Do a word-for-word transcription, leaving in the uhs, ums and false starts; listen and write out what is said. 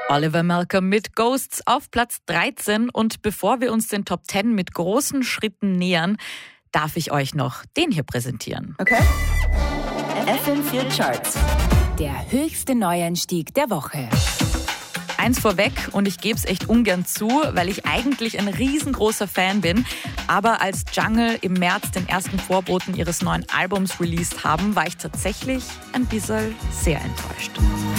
Oliver Malcolm mit Ghosts auf Platz dreizehn. Und bevor wir uns den Top zehn mit großen Schritten nähern, darf ich euch noch den hier präsentieren. Okay. F M vier Charts. Der höchste Neuanstieg der Woche. Eins vorweg, und ich gebe es echt ungern zu, weil ich eigentlich ein riesengroßer Fan bin. Aber als Jungle im März den ersten Vorboten ihres neuen Albums released haben, war ich tatsächlich ein bisschen sehr enttäuscht.